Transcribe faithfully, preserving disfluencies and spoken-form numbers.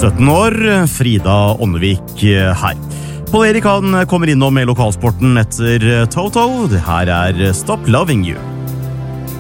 sytten år, Frida Åndevik her. Paul Erik han kommer innom med lokalsporten etter Toto. Det her er Stop Loving You.